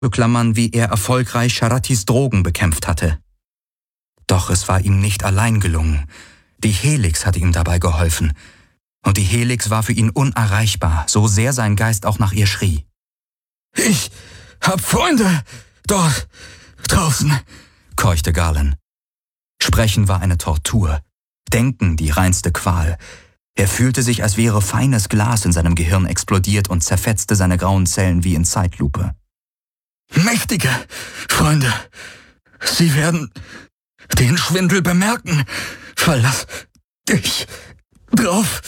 klammern, wie er erfolgreich Sharatis Drogen bekämpft hatte. Doch es war ihm nicht allein gelungen. Die Helix hatte ihm dabei geholfen. Und die Helix war für ihn unerreichbar, so sehr sein Geist auch nach ihr schrie. »Ich hab Freunde dort draußen«, keuchte Garland. Sprechen war eine Tortur, Denken die reinste Qual. Er fühlte sich, als wäre feines Glas in seinem Gehirn explodiert und zerfetzte seine grauen Zellen wie in Zeitlupe. »Mächtige Freunde, Sie werden den Schwindel bemerken. Verlass dich drauf.«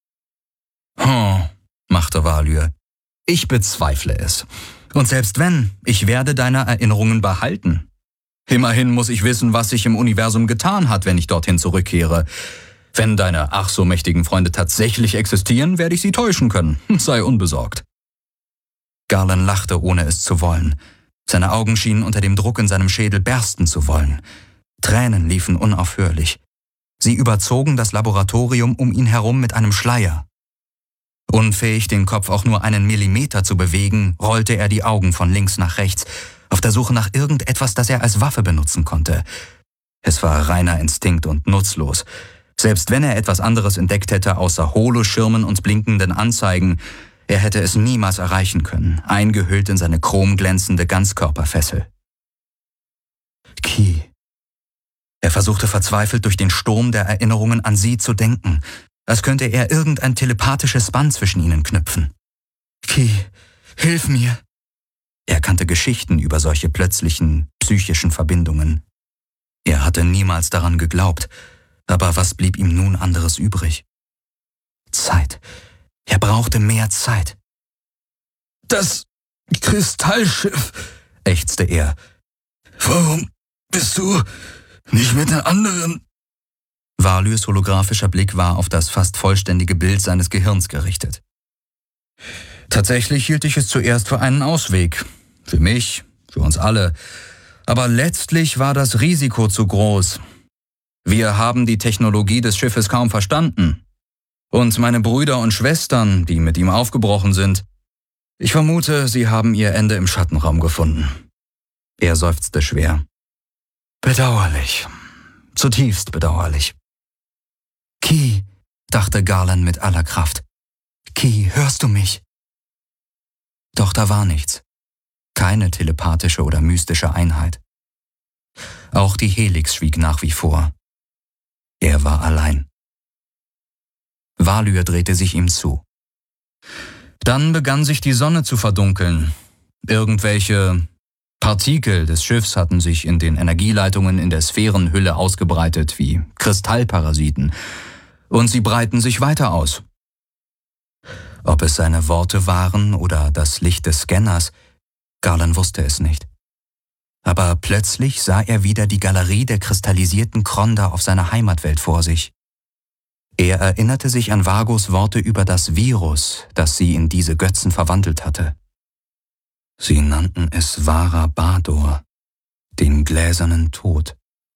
machte Valyr. »Ich bezweifle es. Und selbst wenn, ich werde deine Erinnerungen behalten. Immerhin muss ich wissen, was sich im Universum getan hat, wenn ich dorthin zurückkehre. Wenn deine ach so mächtigen Freunde tatsächlich existieren, werde ich sie täuschen können. Sei unbesorgt.« Garland lachte, ohne es zu wollen. Seine Augen schienen unter dem Druck in seinem Schädel bersten zu wollen. Tränen liefen unaufhörlich. Sie überzogen das Laboratorium um ihn herum mit einem Schleier. Unfähig, den Kopf auch nur einen Millimeter zu bewegen, rollte er die Augen von links nach rechts, auf der Suche nach irgendetwas, das er als Waffe benutzen konnte. Es war reiner Instinkt und nutzlos. Selbst wenn er etwas anderes entdeckt hätte, außer Holoschirmen und blinkenden Anzeigen, er hätte es niemals erreichen können, eingehüllt in seine chromglänzende Ganzkörperfessel. Ki. Er versuchte verzweifelt durch den Sturm der Erinnerungen an sie zu denken, als könnte er irgendein telepathisches Band zwischen ihnen knüpfen. »Ki, hilf mir!« Er kannte Geschichten über solche plötzlichen, psychischen Verbindungen. Er hatte niemals daran geglaubt, aber was blieb ihm nun anderes übrig? Zeit. Er brauchte mehr Zeit. »Das Kristallschiff«, ächzte er. »Warum bist du nicht mit den anderen?« Valyrs holographischer Blick war auf das fast vollständige Bild seines Gehirns gerichtet. Tatsächlich hielt ich es zuerst für einen Ausweg. Für mich, für uns alle. Aber letztlich war das Risiko zu groß. Wir haben die Technologie des Schiffes kaum verstanden. Und meine Brüder und Schwestern, die mit ihm aufgebrochen sind, ich vermute, sie haben ihr Ende im Schattenraum gefunden. Er seufzte schwer. Bedauerlich. Zutiefst bedauerlich. »Ki«, dachte Garland mit aller Kraft. »Ki, hörst du mich?« Doch da war nichts. Keine telepathische oder mystische Einheit. Auch die Helix schwieg nach wie vor. Er war allein. Valyr drehte sich ihm zu. Dann begann sich die Sonne zu verdunkeln. Irgendwelche Partikel des Schiffs hatten sich in den Energieleitungen in der Sphärenhülle ausgebreitet wie Kristallparasiten. Und sie breiten sich weiter aus. Ob es seine Worte waren oder das Licht des Scanners, Garland wusste es nicht. Aber plötzlich sah er wieder die Galerie der kristallisierten Kronda auf seiner Heimatwelt vor sich. Er erinnerte sich an Vagos Worte über das Virus, das sie in diese Götzen verwandelt hatte. Sie nannten es Vara Bador, den gläsernen Tod.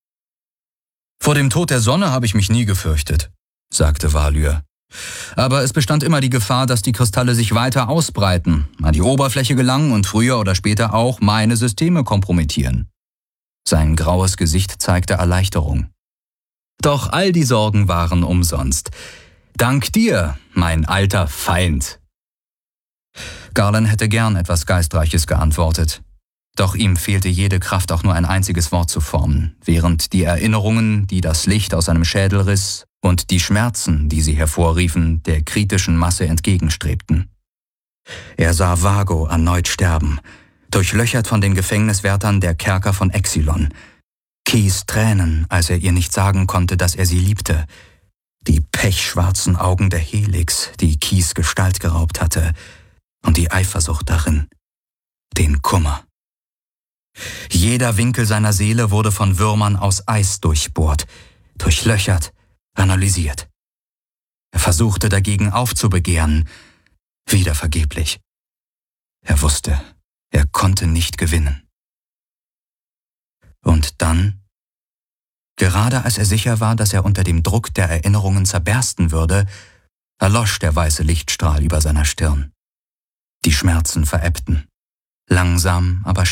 »Vor dem Tod der Sonne habe ich mich nie gefürchtet«, sagte Valyr. »Aber es bestand immer die Gefahr, dass die Kristalle sich weiter ausbreiten, an die Oberfläche gelangen und früher oder später auch meine Systeme kompromittieren.« Sein graues Gesicht zeigte Erleichterung. »Doch all die Sorgen waren umsonst. Dank dir, mein alter Feind.« Garland hätte gern etwas Geistreiches geantwortet. Doch ihm fehlte jede Kraft, auch nur ein einziges Wort zu formen, während die Erinnerungen, die das Licht aus seinem Schädel riss, und die Schmerzen, die sie hervorriefen, der kritischen Masse entgegenstrebten. Er sah Vago erneut sterben, durchlöchert von den Gefängniswärtern der Kerker von Exilon. Kis Tränen, als er ihr nicht sagen konnte, dass er sie liebte. Die pechschwarzen Augen der Helix, die Kis Gestalt geraubt hatte, und die Eifersucht darin. Den Kummer. Jeder Winkel seiner Seele wurde von Würmern aus Eis durchbohrt, durchlöchert, analysiert. Er versuchte dagegen aufzubegehren, wieder vergeblich. Er wusste, er konnte nicht gewinnen. Und dann, gerade als er sicher war, dass er unter dem Druck der Erinnerungen zerbersten würde, erlosch der weiße Lichtstrahl über seiner Stirn. Die Schmerzen verebbten. Langsam, aber